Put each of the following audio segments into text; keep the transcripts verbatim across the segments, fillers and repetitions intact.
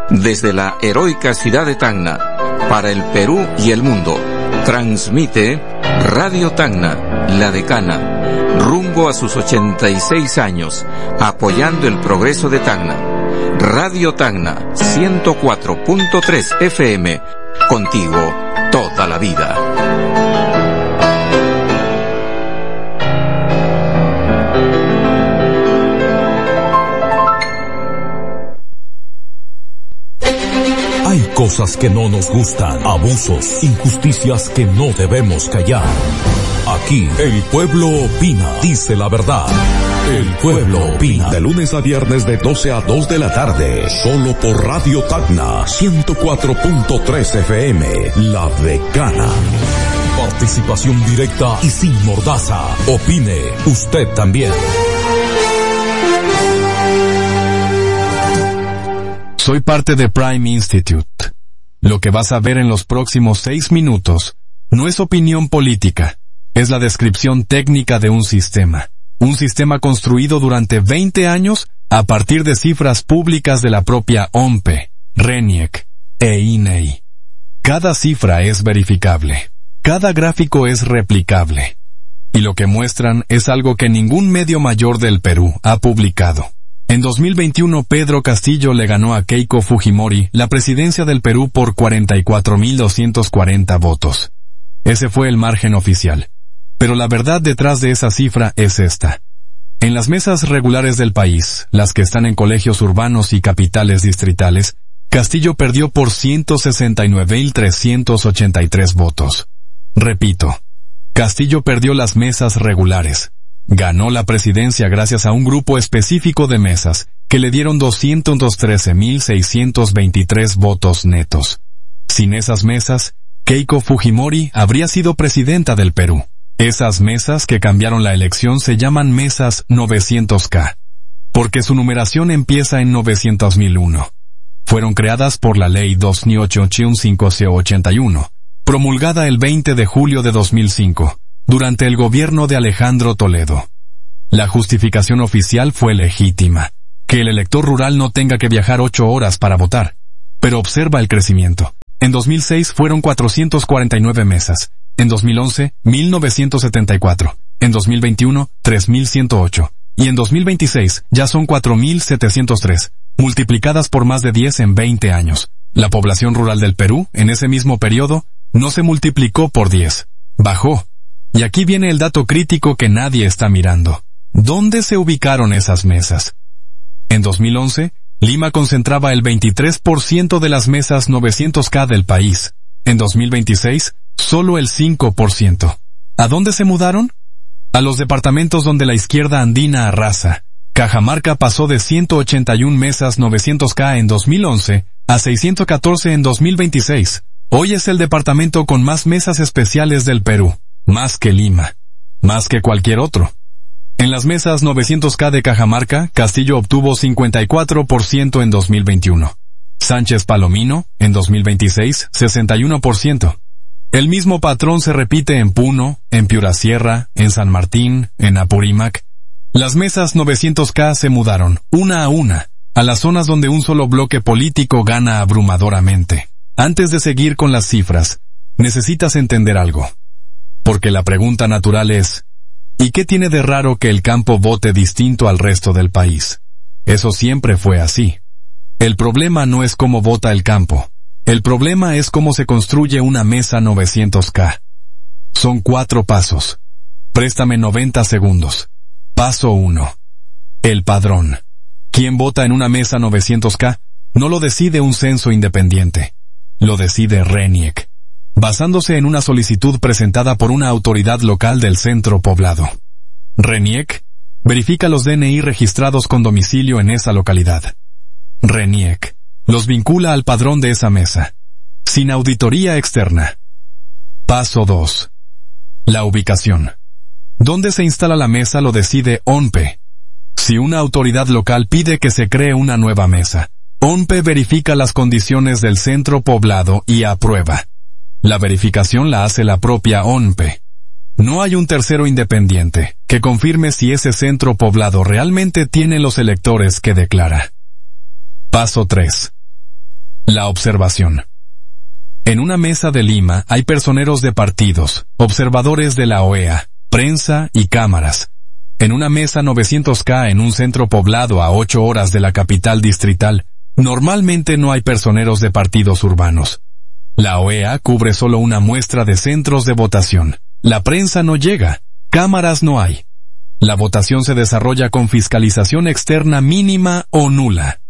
Desde la heroica ciudad de Tacna, para el Perú y el mundo, transmite Radio Tacna, la decana, rumbo a sus ochenta y seis años, apoyando el progreso de Tacna. Radio Tacna, ciento cuatro punto tres F M, contigo toda la vida. Hay cosas que no nos gustan, abusos, injusticias que no debemos callar. Aquí, el pueblo opina, dice la verdad. El pueblo opina. De lunes a viernes de doce a dos de la tarde, solo por Radio Tacna, ciento cuatro punto tres F M, La Decana. Participación directa y sin mordaza. Opine usted también. Soy parte de Prime Institute. Lo que vas a ver en los próximos seis minutos no es opinión política, es la descripción técnica de un sistema. Un sistema construido durante veinte años a partir de cifras públicas de la propia O M P E, RENIEC e I N E I. Cada cifra es verificable. Cada gráfico es replicable. Y lo que muestran es algo que ningún medio mayor del Perú ha publicado. En dos mil veintiuno, Pedro Castillo le ganó a Keiko Fujimori la presidencia del Perú por cuarenta y cuatro mil doscientos cuarenta votos. Ese fue el margen oficial. Pero la verdad detrás de esa cifra es esta. En las mesas regulares del país, las que están en colegios urbanos y capitales distritales, Castillo perdió por ciento sesenta y nueve mil trescientos ochenta y tres votos. Repito, Castillo perdió las mesas regulares. Ganó la presidencia gracias a un grupo específico de mesas que le dieron doscientos trece mil seiscientos veintitrés votos netos. Sin esas mesas, Keiko Fujimori habría sido presidenta del Perú. Esas mesas que cambiaron la elección se llaman mesas novecientos K, porque su numeración empieza en novecientos mil uno. Fueron creadas por la Ley dos mil ochocientos ochenta y uno, promulgada el veinte de julio de dos mil cinco. Durante el gobierno de Alejandro Toledo. La justificación oficial fue legítima, que el elector rural no tenga que viajar ocho horas para votar. Pero observa el crecimiento. En dos mil seis fueron cuatrocientas cuarenta y nueve mesas, en dos mil once, mil novecientos setenta y cuatro, en dos mil veintiuno, tres mil ciento ocho, y en dos mil veintiséis ya son cuatro mil setecientos tres, multiplicadas por más de diez en veinte años. La población rural del Perú, en ese mismo periodo, no se multiplicó por diez, bajó. Y aquí viene el dato crítico que nadie está mirando. ¿Dónde se ubicaron esas mesas? En dos mil once, Lima concentraba el veintitrés por ciento de las mesas novecientos K del país. En dos mil veintiséis, solo el cinco por ciento. ¿A dónde se mudaron? A los departamentos donde la izquierda andina arrasa. Cajamarca pasó de ciento ochenta y una mesas novecientos K en dos mil once a seiscientos catorce en dos mil veintiséis. Hoy es el departamento con más mesas especiales del Perú. Más que Lima. Más que cualquier otro. En las mesas novecientos K de Cajamarca, Castillo obtuvo cincuenta y cuatro por ciento en dos mil veintiuno. Sánchez Palomino, en dos mil veintiséis, sesenta y uno por ciento. El mismo patrón se repite en Puno, en Piura Sierra, en San Martín, en Apurímac. Las mesas novecientos K se mudaron, una a una, a las zonas donde un solo bloque político gana abrumadoramente. Antes de seguir con las cifras, necesitas entender algo. Porque la pregunta natural es, ¿y qué tiene de raro que el campo vote distinto al resto del país? Eso siempre fue así. El problema no es cómo vota el campo. El problema es cómo se construye una mesa novecientos K. Son cuatro pasos. Préstame noventa segundos. Paso uno. El padrón. ¿Quién vota en una mesa novecientos K? No lo decide un censo independiente. Lo decide RENIEC, basándose en una solicitud presentada por una autoridad local del centro poblado. RENIEC verifica los D N I registrados con domicilio en esa localidad. RENIEC los vincula al padrón de esa mesa, sin auditoría externa. Paso dos. La ubicación. ¿Dónde se instala la mesa lo decide O M P E? Si una autoridad local pide que se cree una nueva mesa, O M P E verifica las condiciones del centro poblado y aprueba. La verificación la hace la propia O M P E. No hay un tercero independiente que confirme si ese centro poblado realmente tiene los electores que declara. Paso tres. La observación. En una mesa de Lima hay personeros de partidos, observadores de la O E A, prensa y cámaras. En una mesa novecientos K en un centro poblado a ocho horas de la capital distrital, normalmente no hay personeros de partidos urbanos. La O E A cubre solo una muestra de centros de votación. La prensa no llega. Cámaras no hay. La votación se desarrolla con fiscalización externa mínima o nula.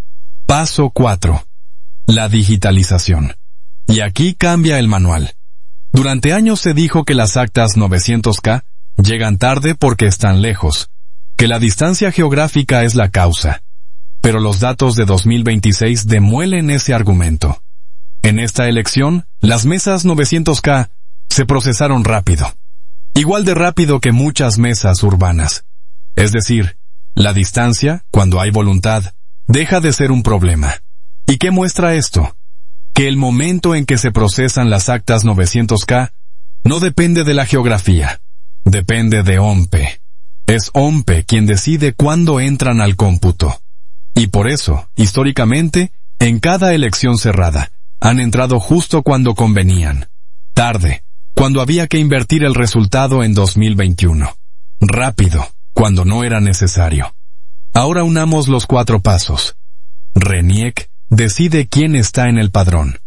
Paso cuatro. La digitalización. Y aquí cambia el manual. Durante años se dijo que las actas novecientos K llegan tarde porque están lejos, que la distancia geográfica es la causa. Pero los datos de dos mil veintiséis demuelen ese argumento. En esta elección, las mesas novecientos K se procesaron rápido. Igual de rápido que muchas mesas urbanas. Es decir, la distancia, cuando hay voluntad, deja de ser un problema. ¿Y qué muestra esto? Que el momento en que se procesan las actas novecientos K no depende de la geografía, depende de OMPE. Es OMPE quien decide cuándo entran al cómputo. Y por eso, históricamente, en cada elección cerrada, han entrado justo cuando convenían. Tarde, cuando había que invertir el resultado en dos mil veintiuno. Rápido, cuando no era necesario. Ahora unamos los cuatro pasos. RENIEC decide quién está en el padrón.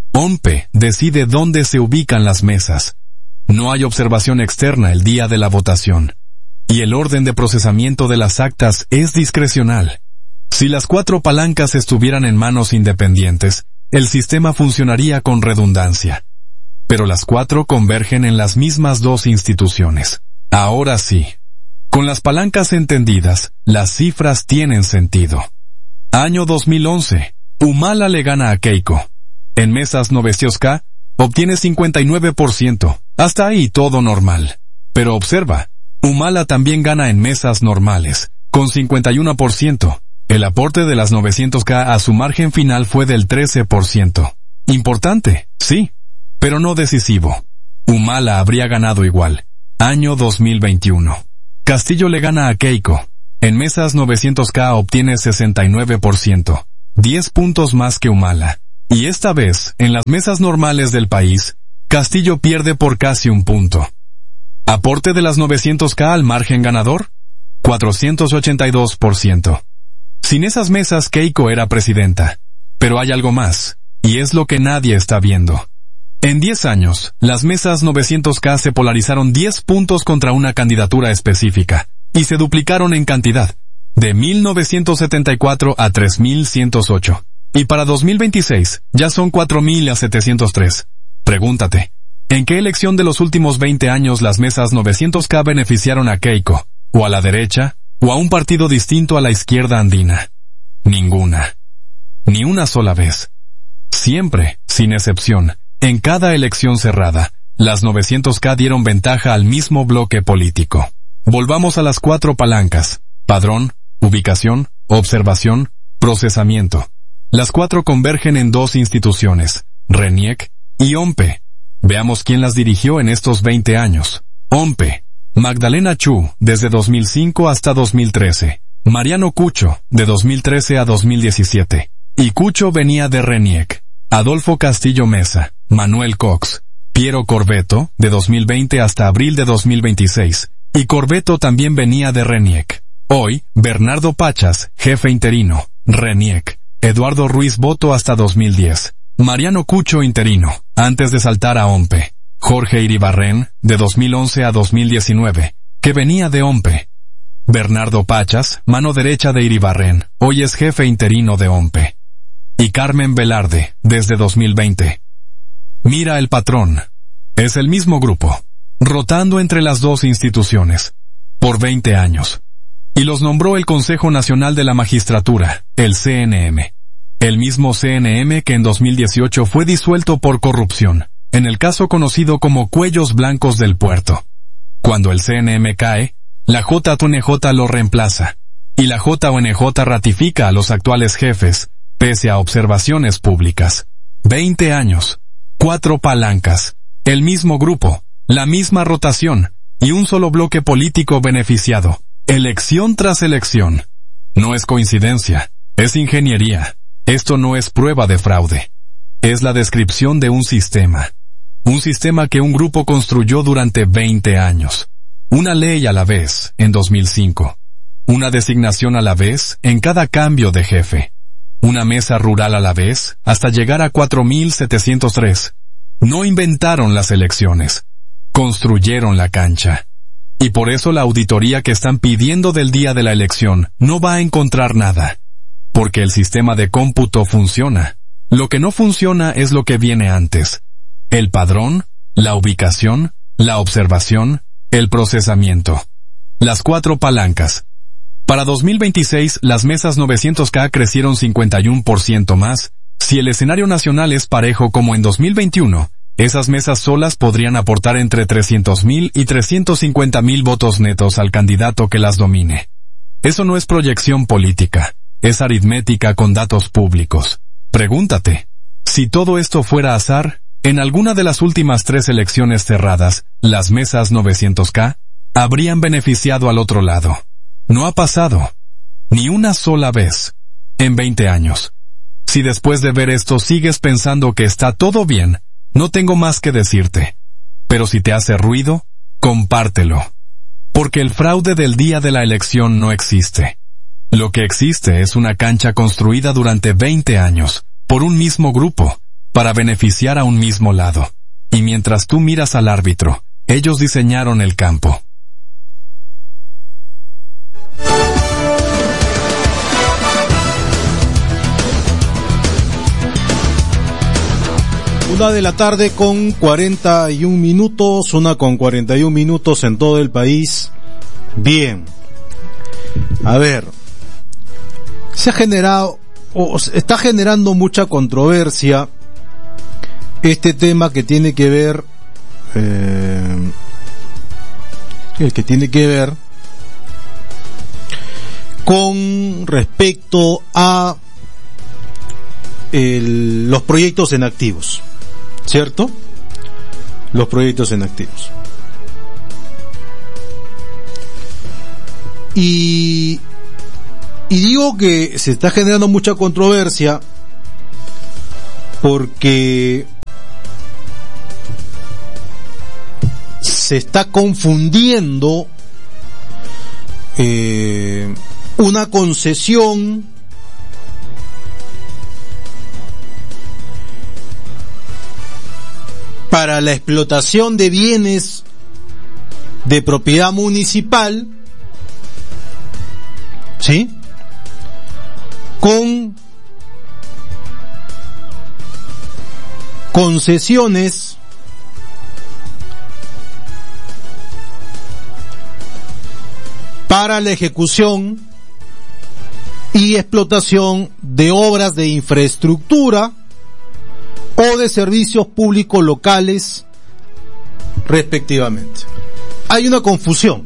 OMPE decide dónde se ubican las mesas. No hay observación externa el día de la votación. Y el orden de procesamiento de las actas es discrecional. Si las cuatro palancas estuvieran en manos independientes, el sistema funcionaría con redundancia. Pero las cuatro convergen en las mismas dos instituciones. Ahora sí. Con las palancas entendidas, las cifras tienen sentido. Año dos mil once. Humala le gana a Keiko. En mesas novecientos K, obtiene cincuenta y nueve por ciento. Hasta ahí todo normal. Pero observa, Humala también gana en mesas normales, con cincuenta y uno por ciento. El aporte de las novecientos K a su margen final fue del trece por ciento. Importante, sí, pero no decisivo. Humala habría ganado igual. Año dos mil veintiuno. Castillo le gana a Keiko. En mesas novecientos K obtiene sesenta y nueve por ciento. diez puntos más que Humala. Y esta vez, en las mesas normales del país, Castillo pierde por casi un punto. ¿Aporte de las novecientos K al margen ganador? cuatrocientos ochenta y dos por ciento. Sin esas mesas Keiko era presidenta. Pero hay algo más, y es lo que nadie está viendo. En diez años, las mesas novecientos K se polarizaron diez puntos contra una candidatura específica, y se duplicaron en cantidad, de mil novecientos setenta y cuatro a tres mil ciento ocho. Y para dos mil veintiséis, ya son cuatro mil a setecientos tres. Pregúntate, ¿en qué elección de los últimos veinte años las mesas novecientos K beneficiaron a Keiko, o a la derecha, o a un partido distinto a la izquierda andina? Ninguna. Ni una sola vez. Siempre, sin excepción, en cada elección cerrada, las novecientos K dieron ventaja al mismo bloque político. Volvamos a las cuatro palancas: padrón, ubicación, observación, procesamiento. Las cuatro convergen en dos instituciones, RENIEC y OMPE. Veamos quién las dirigió en estos veinte años. OMPE. Magdalena Chu, desde dos mil cinco hasta dos mil trece. Mariano Cucho, de dos mil trece a dos mil diecisiete. Y Cucho venía de RENIEC. Adolfo Castillo Mesa, Manuel Cox, Piero Corbeto, de dos mil veinte hasta abril de dos mil veintiséis. Y Corbeto también venía de RENIEC. Hoy, Bernardo Pachas, jefe interino, RENIEC. Eduardo Ruiz Boto hasta dos mil diez. Mariano Cucho interino, antes de saltar a OMPE. Jorge Iribarren, de dos mil once a dos mil diecinueve, que venía de OMPE. Bernardo Pachas, mano derecha de Iribarren, hoy es jefe interino de OMPE. Y Carmen Velarde, desde dos mil veinte. Mira el patrón. Es el mismo grupo, rotando entre las dos instituciones, por veinte años. Y los nombró el Consejo Nacional de la Magistratura, el C N M. El mismo C N M que en dos mil dieciocho fue disuelto por corrupción, en el caso conocido como Cuellos Blancos del Puerto. Cuando el C N M cae, la J O N J lo reemplaza, y la J O N J ratifica a los actuales jefes, pese a observaciones públicas. Veinte años, cuatro palancas, el mismo grupo, la misma rotación, y un solo bloque político beneficiado. Elección tras elección. No es coincidencia, es ingeniería. Esto no es prueba de fraude. Es la descripción de un sistema. Un sistema que un grupo construyó durante veinte años. Una ley a la vez, en dos mil cinco. Una designación a la vez, en cada cambio de jefe. Una mesa rural a la vez, hasta llegar a cuatro mil setecientos tres. No inventaron las elecciones. Construyeron la cancha. Y por eso la auditoría que están pidiendo del día de la elección no va a encontrar nada. Porque el sistema de cómputo funciona. Lo que no funciona es lo que viene antes. El padrón, la ubicación, la observación, el procesamiento. Las cuatro palancas. Para dos mil veintiséis, las mesas novecientos K crecieron cincuenta y uno por ciento más. Si el escenario nacional es parejo como en dos mil veintiuno, esas mesas solas podrían aportar entre trescientos mil y trescientos cincuenta mil votos netos al candidato que las domine. Eso no es proyección política, es aritmética con datos públicos. Pregúntate, si todo esto fuera azar, en alguna de las últimas tres elecciones cerradas, las mesas novecientos K habrían beneficiado al otro lado. No ha pasado. Ni una sola vez. En veinte años. Si después de ver esto sigues pensando que está todo bien, no tengo más que decirte. Pero si te hace ruido, compártelo. Porque el fraude del día de la elección no existe. Lo que existe es una cancha construida durante veinte años, por un mismo grupo, para beneficiar a un mismo lado. Y mientras tú miras al árbitro, ellos diseñaron el campo. Una de la tarde con cuarenta y un minutos, una con cuarenta y un minutos en todo el país. Bien. A ver. Se ha generado, o está generando mucha controversia este tema que tiene que ver, eh, el que tiene que ver con respecto a el, los proyectos en activos. ¿Cierto? Los proyectos en activos. Y, y digo que se está generando mucha controversia porque se está confundiendo eh, una concesión para la explotación de bienes de propiedad municipal, ¿sí?, con concesiones para la ejecución y explotación de obras de infraestructura o de servicios públicos locales, respectivamente. Hay una confusión.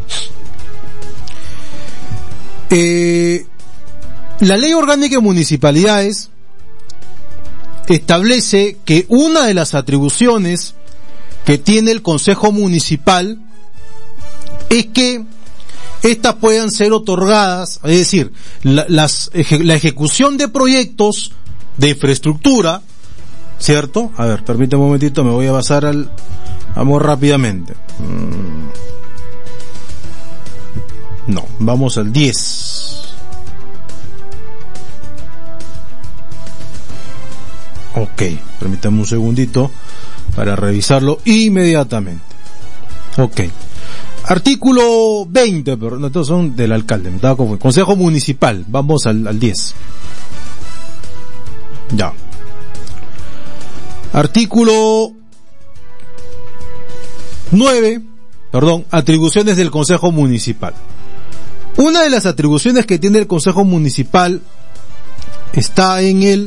Eh, la Ley Orgánica de Municipalidades establece que una de las atribuciones que tiene el Consejo Municipal es que estas puedan ser otorgadas, es decir, la, las, la ejecución de proyectos de infraestructura, ¿cierto? A ver, permítame un momentito, me voy a pasar al amor rápidamente. No, vamos al diez. Ok, permítame un segundito para revisarlo inmediatamente. Ok. Artículo veinte, pero no, estos son del alcalde, me estaba confundiendo. Consejo Municipal, vamos al, al diez. Ya. Artículo nueve, perdón, atribuciones del Consejo Municipal. Una de las atribuciones que tiene el Consejo Municipal está en el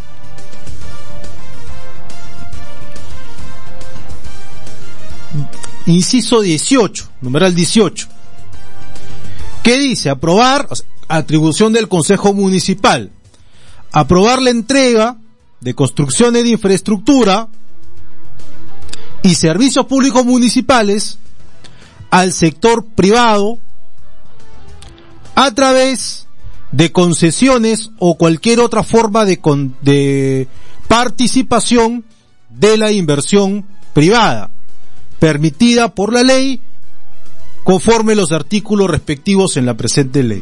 inciso dieciocho, numeral dieciocho, que dice aprobar, o sea, atribución del Consejo Municipal, aprobar la entrega de construcciones de infraestructura y servicios públicos municipales al sector privado a través de concesiones o cualquier otra forma de, con, de participación de la inversión privada, permitida por la ley conforme los artículos respectivos en la presente ley.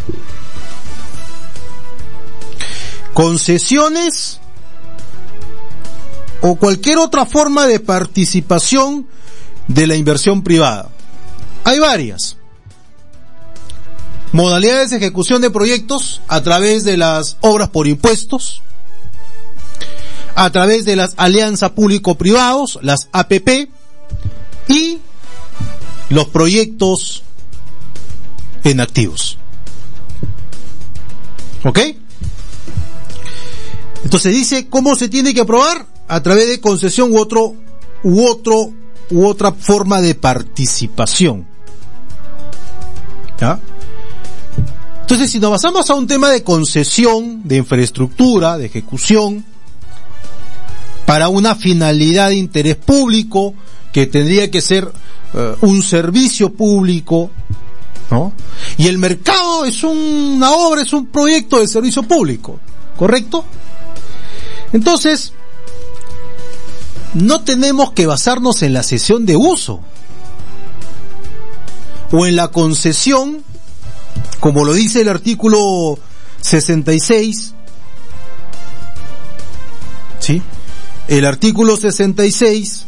Concesiones o cualquier otra forma de participación de la inversión privada. Hay varias modalidades de ejecución de proyectos: a través de las obras por impuestos, a través de las alianzas público-privados, las A P P, y los proyectos en activos. ¿Ok? Entonces dice cómo se tiene que aprobar: a través de concesión u otro u otro u otra forma de participación. ¿Ya? Entonces, si nos basamos a un tema de concesión, de infraestructura, de ejecución, para una finalidad de interés público, que tendría que ser uh, un servicio público, ¿no? Y el mercado es una obra, es un proyecto de servicio público, ¿correcto? Entonces, no tenemos que basarnos en la cesión de uso o en la concesión, como lo dice el artículo sesenta y seis, ¿sí? El artículo sesenta y seis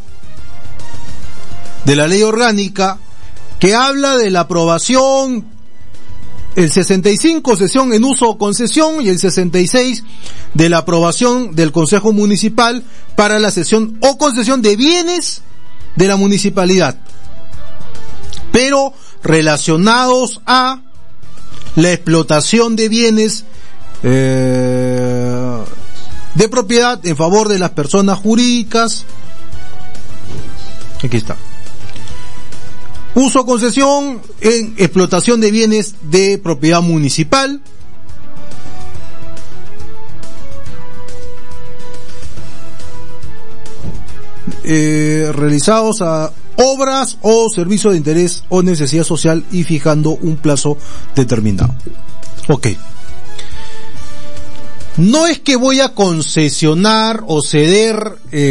de la ley orgánica, que habla de la aprobación, el sesenta y cinco, cesión en uso o concesión, y el sesenta y seis de la aprobación del Consejo Municipal para la cesión o concesión de bienes de la municipalidad, pero relacionados a la explotación de bienes eh, de propiedad en favor de las personas jurídicas. Aquí está. Uso o concesión en explotación de bienes de propiedad municipal. Eh, realizados a obras o servicios de interés o necesidad social y fijando un plazo determinado. Ok. No es que voy a concesionar o ceder eh,